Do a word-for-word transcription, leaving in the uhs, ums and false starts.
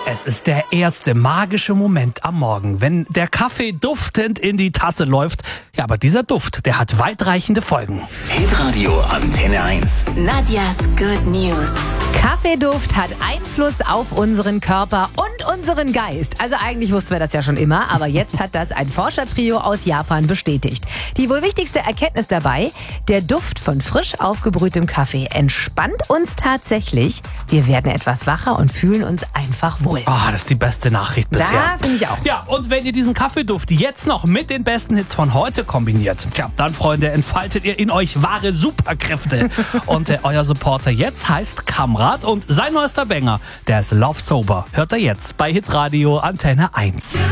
Es ist der erste magische Moment am Morgen, wenn der Kaffee duftend in die Tasse läuft. Ja, aber dieser Duft, der hat weitreichende Folgen. Hitradio Antenne eins. Nadias Good News. Kaffeeduft hat Einfluss auf unseren Körper und unseren Geist. Also eigentlich wussten wir das ja schon immer, aber jetzt hat das ein Forschertrio aus Japan bestätigt. Die wohl wichtigste Erkenntnis dabei: der Duft von frisch aufgebrühtem Kaffee entspannt uns tatsächlich. Wir werden etwas wacher und fühlen uns einfach wohl. Oh, das ist die beste Nachricht bisher. Ja, finde ich auch. Ja, und wenn ihr diesen Kaffeeduft jetzt noch mit den besten Hits von heute kombiniert, tja, dann, Freunde, entfaltet ihr in euch wahre Superkräfte. Und äh, euer Supporter jetzt heißt Kamrat und sein neuester Banger, der ist Love Sober. Hört er jetzt bei Hitradio Antenne eins.